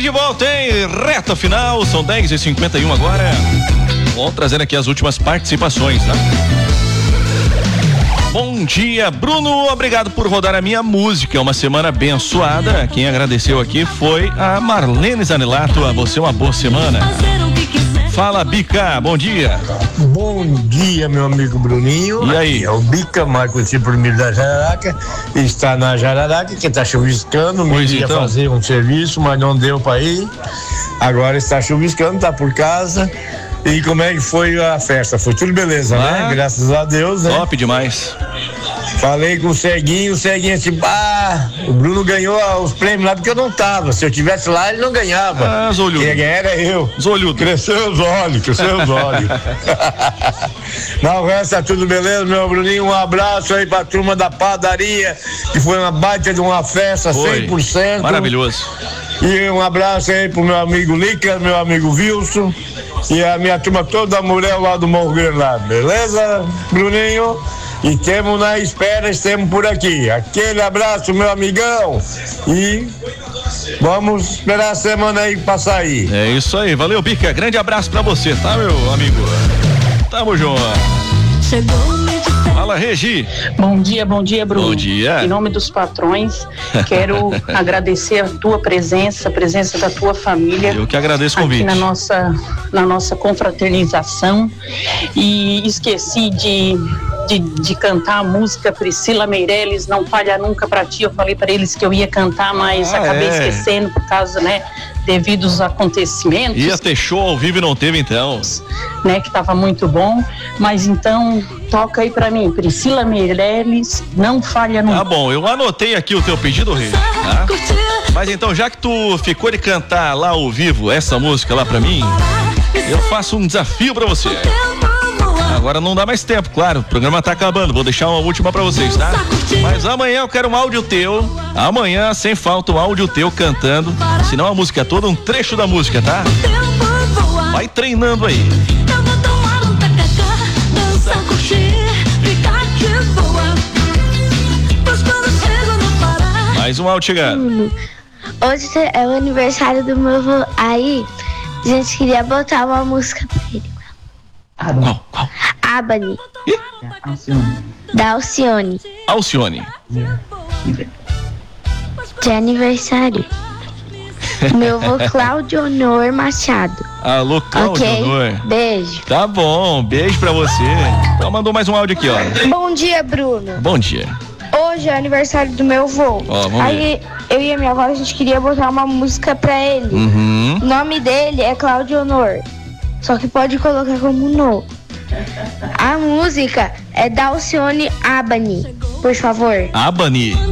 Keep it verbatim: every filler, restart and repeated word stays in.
de volta, hein? Reta final, são dez e cinquenta e um agora. Vamos trazer aqui as últimas participações, tá? Bom dia, Bruno, obrigado por rodar a minha música, uma semana abençoada. Quem agradeceu aqui foi a Marlene Zanelato. A você uma boa semana. Fala, Bica, bom dia. Bom dia, meu amigo Bruninho. E aí? Aqui é o Bica, mais conhecido por mim da Jararaca. Está na Jararaca, que está chuviscando. Me ia então fazer um serviço, mas não deu para ir. Agora está chuviscando, está por casa. E como é que foi a festa? Foi tudo beleza, ah, né? Graças a Deus, né? Top demais. Falei com o Ceguinho, o Ceguinho assim, ah, o Bruno ganhou os prêmios lá porque eu não tava. Se eu tivesse lá, ele não ganhava. Ah, Zolhudo. Quem era eu. Zolhudo. Cresceu os olhos, cresceu os olhos. Não, o resto tá tudo beleza, meu Bruninho. Um abraço aí pra turma da padaria, que foi uma baita de uma festa, foi. cem por cento. Maravilhoso. E um abraço aí pro meu amigo Lica, meu amigo Wilson e a minha turma toda da Murel lá do Morro Grande lá, beleza, Bruninho? E temos na espera, estamos por aqui. Aquele abraço, meu amigão. E vamos esperar a semana aí pra sair. É isso aí, valeu, Bica. Grande abraço pra você, tá, meu amigo? Tamo junto. Fala, Regi. Bom dia, bom dia, Bruno. Bom dia. Em nome dos patrões, quero agradecer a tua presença, a presença da tua família. Eu que agradeço o convite. Aqui na nossa, na nossa confraternização. E esqueci de, de, de cantar a música Priscila Meirelles, Não Falha Nunca Pra Ti. Eu falei para eles que eu ia cantar, mas ah, acabei é. esquecendo por causa, né, devido aos acontecimentos. Ia ter show ao vivo e não teve, então. Né, que tava muito bom, mas então toca aí pra mim, Priscila Meirelles, Não Falha Nunca. Tá bom, eu anotei aqui o teu pedido, Rei, tá? Mas então, já que tu ficou de cantar lá ao vivo essa música lá pra mim, eu faço um desafio pra você. Agora não dá mais tempo, claro, o programa tá acabando, vou deixar uma última pra vocês, tá? Mas amanhã eu quero um áudio teu, amanhã sem falta um áudio teu cantando, se não a música toda, um trecho da música, tá? Vai treinando aí. Mais um áudio chegando. Hoje é o aniversário do meu avô, aí a gente queria botar uma música pra ele. Qual? Qual? Abani. Da Alcione. Alcione. De aniversário. Meu avô Cláudio Honor Machado. Alô, Cláudio okay? Honor. Beijo. Tá bom, beijo pra você. Então mandou mais um áudio aqui, ó. Bom dia, Bruno. Bom dia. Hoje é aniversário do meu avô. Ó, vamos Aí ver. eu e a minha avó, a gente queria botar uma música pra ele. Uhum. O nome dele é Cláudio Honor. Só que pode colocar como no. A música é da Alcione Abani, por favor. Abani.